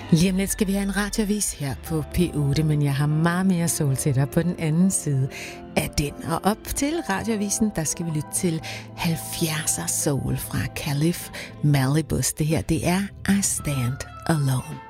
Lige om lidt skal vi have en radioavis her på P8, men jeg har meget mere soul til dig på den anden side af den. Og op til radioavisen, der skal vi lytte til 70'er soul fra Caliph Malibus. Det her, det er I Stand Alone.